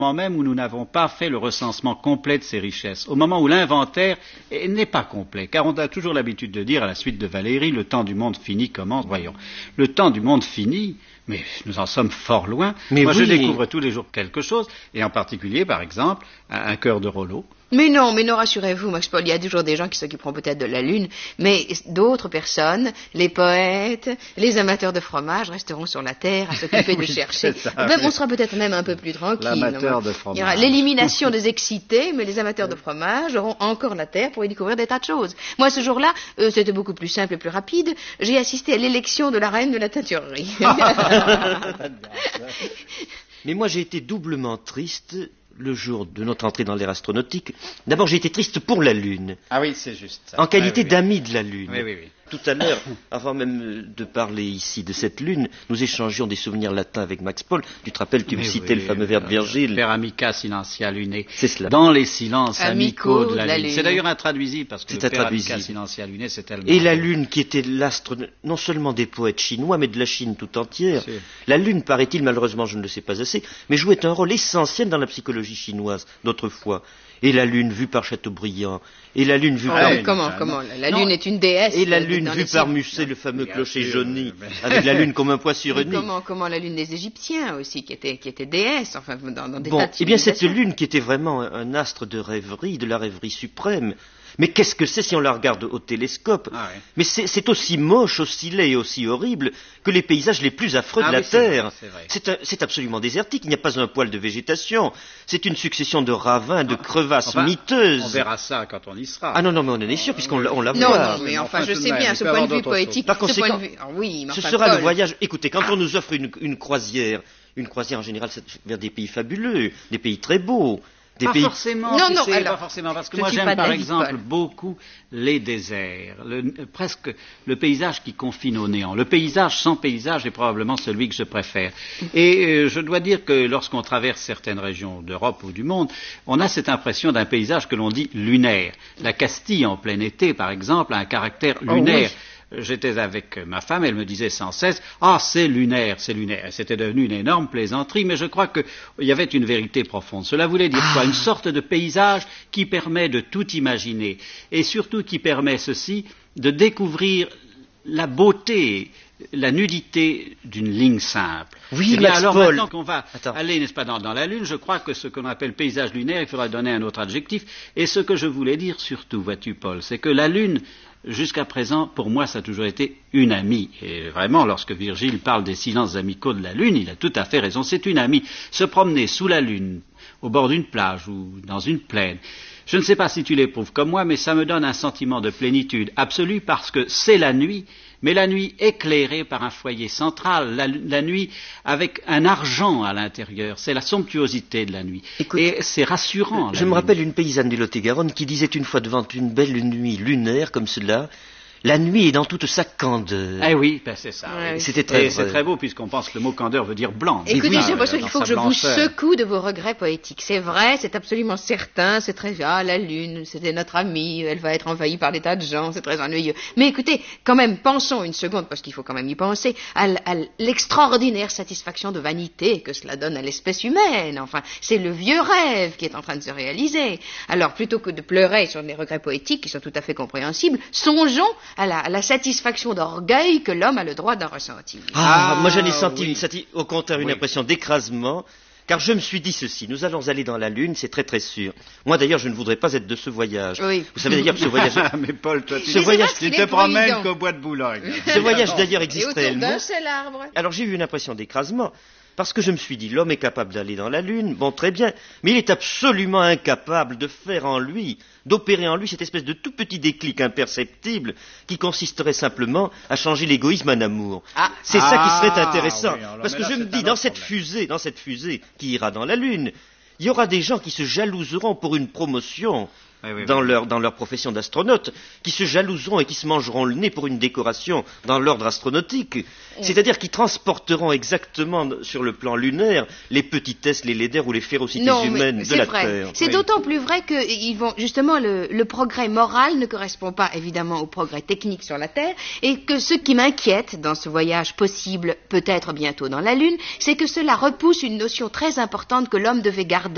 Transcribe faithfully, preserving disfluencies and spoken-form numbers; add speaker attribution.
Speaker 1: moment même où nous n'avons pas fait le recensement complet de ces richesses, au moment où l'inventaire n'est pas complet, car on a toujours l'habitude de dire, à la suite de Valéry, le temps du monde fini commence. Voyons, le temps du monde fini, mais nous en sommes fort loin.
Speaker 2: Mais
Speaker 1: Moi,
Speaker 2: oui.
Speaker 1: je découvre tous les jours quelque chose, et en particulier, par exemple, un, un cœur de Rollo.
Speaker 3: Mais non, mais non, rassurez-vous, Max Paul, il y a toujours des gens qui s'occuperont peut-être de la Lune, mais d'autres personnes, les poètes, les amateurs de fromage, resteront sur la Terre à s'occuper
Speaker 1: Oui,
Speaker 3: de chercher.
Speaker 1: c'est ça,
Speaker 3: Même,
Speaker 1: oui.
Speaker 3: on sera peut-être même un peu plus tranquille.
Speaker 1: L'amateur de
Speaker 3: Il y
Speaker 1: fromage.
Speaker 3: aura l'élimination des excités, mais les amateurs de fromage auront encore la Terre pour y découvrir des tas de choses. Moi, ce jour-là, euh, c'était beaucoup plus simple et plus rapide. J'ai assisté à l'élection de la reine de la teinturerie.
Speaker 2: Mais moi, j'ai été doublement triste le jour de notre entrée dans l'ère astronautique. D'abord, j'ai été triste pour la Lune,
Speaker 1: Ah oui, c'est juste ça.
Speaker 2: en qualité
Speaker 1: Ah oui, oui.
Speaker 2: d'ami de la Lune.
Speaker 1: Oui, oui, oui.
Speaker 2: Tout à l'heure, avant même de parler ici de cette Lune, nous échangions des souvenirs latins avec Max Paul. Tu te rappelles, tu me
Speaker 1: Mais
Speaker 2: citais
Speaker 1: oui,
Speaker 2: le fameux verbe
Speaker 1: euh,
Speaker 2: Virgile.
Speaker 1: Per amica silentia lunae.
Speaker 2: C'est cela.
Speaker 1: Dans les silences
Speaker 3: Amicaux
Speaker 1: amicaux de la, lune. C'est
Speaker 3: lune.
Speaker 1: d'ailleurs intraduisible parce que
Speaker 2: C'est
Speaker 1: le Per
Speaker 2: intraduisible.
Speaker 1: amica silentia lunae, c'est tellement...
Speaker 2: Et la Lune, qui était l'astre non seulement des poètes chinois, mais de la Chine tout entière.
Speaker 1: C'est-
Speaker 2: La Lune, paraît-il, malheureusement je ne le sais pas assez, mais jouait un rôle essentiel dans la psychologie chinoise d'autrefois. Et la Lune vue par Chateaubriand, et la Lune vue
Speaker 3: Oh,
Speaker 2: par...
Speaker 3: mais
Speaker 1: oui,
Speaker 3: comment,
Speaker 1: ça,
Speaker 3: comment
Speaker 1: non.
Speaker 3: La
Speaker 1: Non.
Speaker 3: Lune est une déesse.
Speaker 2: Et la
Speaker 3: euh,
Speaker 2: Lune
Speaker 3: dans
Speaker 2: vue
Speaker 3: les
Speaker 2: par
Speaker 3: cieux.
Speaker 2: Musset, le fameux
Speaker 1: Bien
Speaker 2: clocher
Speaker 1: sûr,
Speaker 2: jauni,
Speaker 1: mais-
Speaker 2: avec la Lune comme un poids sur
Speaker 3: Mais
Speaker 2: une nid.
Speaker 3: comment, comment la Lune des Égyptiens aussi, qui était, qui était déesse, enfin, dans, dans des
Speaker 2: Bon,
Speaker 3: tas de
Speaker 2: eh bien cette
Speaker 3: civilisations.
Speaker 2: Lune qui était vraiment un, un astre de rêverie, de la rêverie suprême, mais qu'est-ce que c'est si on la regarde au télescope?
Speaker 1: Ah ouais.
Speaker 2: Mais c'est c'est aussi moche, aussi laid et aussi horrible que les paysages les plus affreux
Speaker 1: Ah
Speaker 2: de la
Speaker 1: oui, c'est vrai,
Speaker 2: Terre.
Speaker 1: c'est vrai.
Speaker 2: C'est un- c'est absolument désertique, il n'y a pas un poil de végétation. C'est une succession de ravins, de
Speaker 1: Ah,
Speaker 2: crevasses
Speaker 1: enfin,
Speaker 2: miteuses.
Speaker 1: On verra ça quand on y sera.
Speaker 2: Ah non, non, mais on en est sûr, puisqu'on la, on la
Speaker 3: Non,
Speaker 2: voit.
Speaker 3: non, mais
Speaker 1: Mais
Speaker 3: enfin,
Speaker 1: enfin,
Speaker 3: je
Speaker 1: tout de
Speaker 3: sais
Speaker 1: même,
Speaker 3: bien,
Speaker 1: il
Speaker 3: ce
Speaker 1: peut y
Speaker 3: point
Speaker 1: avoir
Speaker 3: de vue
Speaker 1: d'autres choses.
Speaker 3: poétique,
Speaker 2: Par
Speaker 3: ce point
Speaker 2: conséquent,
Speaker 3: de vue... Ah oui, mais
Speaker 2: Ce
Speaker 3: enfin,
Speaker 2: sera le
Speaker 3: Paul,
Speaker 2: voyage. Écoutez, quand on nous offre une, une croisière, une croisière en général c'est vers des pays fabuleux, des pays très beaux, des
Speaker 1: Pas
Speaker 2: pays...
Speaker 1: forcément,
Speaker 3: Non,
Speaker 1: tu
Speaker 3: non,
Speaker 1: sais,
Speaker 3: alors,
Speaker 1: pas forcément, parce que
Speaker 3: je
Speaker 1: moi
Speaker 3: suis
Speaker 1: j'aime
Speaker 3: pas
Speaker 1: par
Speaker 3: d'avis,
Speaker 1: exemple
Speaker 3: Paul.
Speaker 1: beaucoup les déserts, le- euh, presque le paysage qui confine au néant. Le paysage sans paysage est probablement celui que je préfère. Et euh, je dois dire que lorsqu'on traverse certaines régions d'Europe ou du monde, on a cette impression d'un paysage que l'on dit lunaire. La Castille en plein été, par exemple, a un caractère
Speaker 3: Oh,
Speaker 1: lunaire.
Speaker 3: oui.
Speaker 1: J'étais avec ma femme, elle me disait sans cesse « Ah, c'est lunaire, c'est lunaire ». C'était devenu une énorme plaisanterie, mais je crois qu'il y avait une vérité profonde. Cela voulait dire quoi? Une sorte de paysage qui permet de tout imaginer, et surtout qui permet ceci, de découvrir la beauté, la nudité d'une ligne simple.
Speaker 2: Oui,
Speaker 1: Eh bien,
Speaker 2: Max
Speaker 1: alors
Speaker 2: Paul.
Speaker 1: maintenant qu'on va
Speaker 2: Attends.
Speaker 1: aller, n'est-ce pas, dans, dans la Lune, je crois que ce qu'on appelle paysage lunaire, il faudra donner un autre adjectif. Et ce que je voulais dire surtout, vois-tu, Paul, c'est que la Lune, jusqu'à présent, pour moi, ça a toujours été une amie. Et vraiment, lorsque Virgile parle des silences amicaux de la Lune, il a tout à fait raison. C'est une amie. Se promener sous la Lune, au bord d'une plage ou dans une plaine, je ne sais pas si tu l'éprouves comme moi, mais ça me donne un sentiment de plénitude absolue parce que c'est la nuit, mais la nuit éclairée par un foyer central, la, la nuit avec un argent à l'intérieur. C'est la somptuosité de la nuit.
Speaker 2: Écoute,
Speaker 1: et c'est rassurant.
Speaker 2: Je
Speaker 1: la
Speaker 2: me
Speaker 1: nuit.
Speaker 2: rappelle une paysanne du Lot-et-Garonne qui disait une fois devant une belle nuit lunaire comme cela, la nuit est dans toute sa candeur.
Speaker 1: Eh oui, ben c'est ça.
Speaker 3: Ouais,
Speaker 1: oui.
Speaker 2: c'était très
Speaker 1: Et
Speaker 2: vrai.
Speaker 1: c'est très beau puisqu'on pense que le mot candeur veut dire blanc.
Speaker 3: Écoutez,
Speaker 2: oui,
Speaker 3: j'ai l'impression
Speaker 1: dans
Speaker 3: qu'il faut
Speaker 1: sa
Speaker 3: que je vous
Speaker 1: blancheur.
Speaker 3: secoue de vos regrets poétiques. C'est vrai, c'est absolument certain, c'est très... Ah, la Lune, c'était notre amie, elle va être envahie par des tas de gens, c'est très ennuyeux. Mais écoutez, quand même, pensons une seconde, parce qu'il faut quand même y penser, à, l- à l'extraordinaire satisfaction de vanité que cela donne à l'espèce humaine. Enfin, c'est le vieux rêve qui est en train de se réaliser. Alors, plutôt que de pleurer sur des regrets poétiques qui sont tout à fait compréhensibles, songeons à la, à la satisfaction d'orgueil que l'homme a le droit d'en ressentir.
Speaker 2: Ah,
Speaker 1: Ah,
Speaker 2: moi j'en ai senti
Speaker 1: oui.
Speaker 2: une sati- au contraire une
Speaker 1: Oui.
Speaker 2: impression d'écrasement, car je me suis dit ceci, nous allons aller dans la Lune, c'est très très sûr. Moi d'ailleurs je ne voudrais pas être de ce voyage.
Speaker 3: Oui.
Speaker 2: Vous savez d'ailleurs que ce voyage,
Speaker 1: Mais Paul, toi, tu,
Speaker 2: Ce voyage-
Speaker 1: tu
Speaker 3: il
Speaker 1: te
Speaker 3: est
Speaker 1: promènes
Speaker 3: provident.
Speaker 1: qu'au bois de Boulogne.
Speaker 2: ce voyage d'ailleurs
Speaker 3: Et
Speaker 2: existe
Speaker 3: autour
Speaker 2: réellement.
Speaker 3: d'un seul arbre.
Speaker 2: Alors j'ai eu une impression d'écrasement, parce que je me suis dit, l'homme est capable d'aller dans la Lune, bon très bien, mais il est absolument incapable de faire en lui, d'opérer en lui cette espèce de tout petit déclic imperceptible qui consisterait simplement à changer l'égoïsme en amour.
Speaker 3: Ah.
Speaker 2: C'est ça qui serait
Speaker 1: Ah,
Speaker 2: intéressant,
Speaker 1: oui, alors,
Speaker 2: parce
Speaker 1: mais
Speaker 2: que
Speaker 1: là,
Speaker 2: je me
Speaker 1: c'est
Speaker 2: dis,
Speaker 1: un
Speaker 2: dans
Speaker 1: autre
Speaker 2: cette
Speaker 1: problème.
Speaker 2: fusée, dans cette fusée qui ira dans la Lune, il y aura des gens qui se jalouseront pour une promotion.
Speaker 1: Oui, oui,
Speaker 2: Dans
Speaker 1: oui.
Speaker 2: leur, dans leur profession d'astronaute, qui se jalouseront et qui se mangeront le nez pour une décoration dans l'ordre astronautique. C'est-à-dire qui transporteront exactement sur le plan lunaire les petitesses, les laideurs ou les férocités
Speaker 3: Non,
Speaker 2: humaines
Speaker 3: mais
Speaker 2: de
Speaker 3: c'est
Speaker 2: la
Speaker 3: vrai.
Speaker 2: Terre.
Speaker 3: C'est
Speaker 1: Oui.
Speaker 3: d'autant plus vrai que ils vont justement le, le progrès moral ne correspond pas évidemment au progrès technique sur la Terre, et que ce qui m'inquiète dans ce voyage possible, peut-être bientôt dans la Lune, c'est que cela repousse une notion très importante que l'homme devait garder